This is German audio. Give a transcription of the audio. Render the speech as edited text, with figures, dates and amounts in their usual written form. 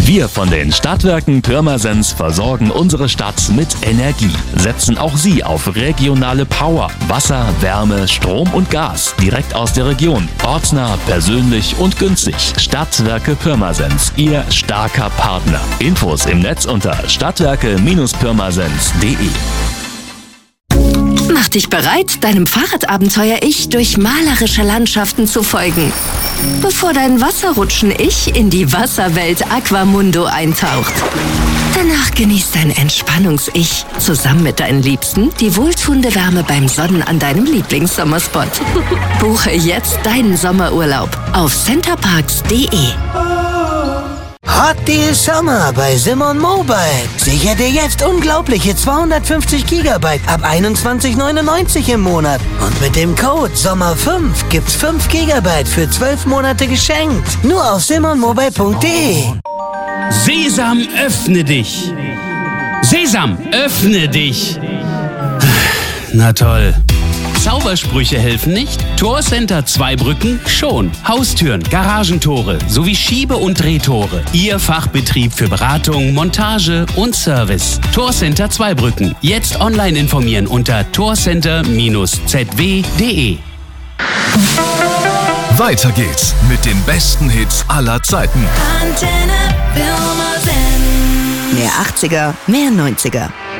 Wir von den Stadtwerken Pirmasens versorgen unsere Stadt mit Energie, setzen auch Sie auf regionale Power, Wasser, Wärme, Strom und Gas direkt aus der Region. Ortsnah, persönlich und günstig. Stadtwerke Pirmasens, Ihr starker Partner. Infos im Netz unter stadtwerke-pirmasens.de. Mach dich bereit, deinem Fahrradabenteuer-Ich durch malerische Landschaften zu folgen, bevor dein Wasserrutschen-Ich in die Wasserwelt Aquamundo eintaucht. Danach genießt dein Entspannungs-Ich zusammen mit deinen Liebsten die wohltuende Wärme beim Sonnen an deinem Lieblingssommerspot. Buche jetzt deinen Sommerurlaub auf centerparks.de. Hot Deal Sommer bei Simon Mobile. Sichere dir jetzt unglaubliche 250 GB ab 21,99 im Monat. Und mit dem Code SOMMER5 gibt's 5 GB für 12 Monate geschenkt. Nur auf simonmobile.de. Sesam, öffne dich! Sesam, öffne dich! Na toll. Zaubersprüche helfen nicht? Torcenter Zweibrücken schon. Haustüren, Garagentore sowie Schiebe- und Drehtore. Ihr Fachbetrieb für Beratung, Montage und Service. Torcenter Zweibrücken. Jetzt online informieren unter torcenter-zw.de. Weiter geht's mit den besten Hits aller Zeiten. Mehr 80er, mehr 90er.